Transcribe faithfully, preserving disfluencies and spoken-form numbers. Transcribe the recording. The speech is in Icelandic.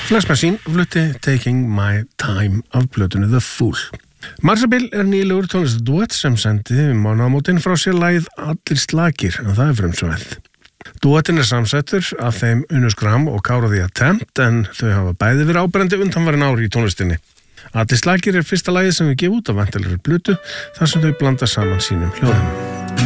Flash Machine flutti Taking My Time af plötunni The Fool. Marsabil er nýlegur tónlistaduett sem sendi um mánaðamótin frá sér lagið Allir slakir, en það er frumsvæðið. Duettin er samsettur af þeim Unnur Skram og Kára The Attempt, en þau hafa bæði verið áberandi undanfarin ári í tónlistinni. Allir slakir er fyrsta lagið sem við gefum út af væntanlegri plötu þar sem þau blanda saman sínum hljóðum.